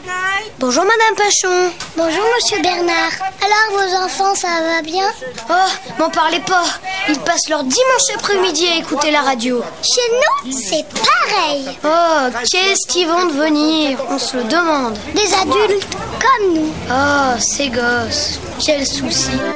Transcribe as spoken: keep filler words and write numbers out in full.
Bonjour Madame Pachon. Bonjour Monsieur Bernard. Alors vos enfants, ça va bien? Oh, m'en parlez pas. Ils passent leur dimanche après-midi à écouter la radio. Chez nous, c'est pareil. Oh, qu'est-ce qu'ils vont devenir? On se le demande. Des adultes comme nous. Oh, ces gosses. Quel souci.